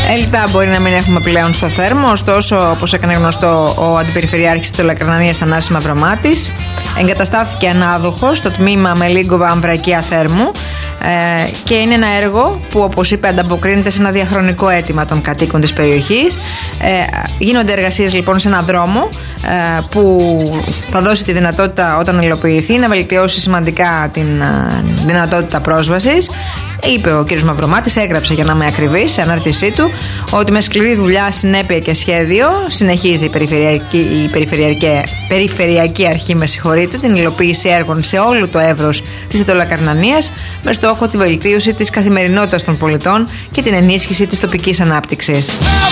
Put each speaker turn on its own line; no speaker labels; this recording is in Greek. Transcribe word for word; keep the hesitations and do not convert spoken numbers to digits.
Έλτα μπορεί να μην έχουμε πλέον στο Θέρμο, ωστόσο, όπως έκανε γνωστό ο Αντιπεριφερειάρχης της Τολοκαρνανίας Θανάσης Μαυρομάτης, εγκαταστάθηκε ανάδοχος στο τμήμα Μελίγκοβα Αμβρακία Θέρμου ε, και είναι ένα έργο που, όπως είπε, ανταποκρίνεται σε ένα διαχρονικό αίτημα των κατοίκων της περιοχής. Ε, γίνονται εργασίες λοιπόν σε έναν δρόμο ε, που θα δώσει τη δυνατότητα, όταν υλοποιηθεί, να βελτιώσει σημαντικά την ε, δυνατότητα πρόσβασης. Είπε ο κ. Μαυρομάτης, έγραψε για να είμαι ακριβής σε ανάρτησή του, ότι με σκληρή δουλειά, συνέπεια και σχέδιο συνεχίζει η Περιφερειακή, η Περιφερειακή, Περιφερειακή Αρχή με συγχωρείτε, την υλοποίηση έργων σε όλο το εύρος της Αττολοκαρνανίας με στόχο τη βελτίωση της καθημερινότητας των πολιτών και την ενίσχυση της τοπικής ανάπτυξης.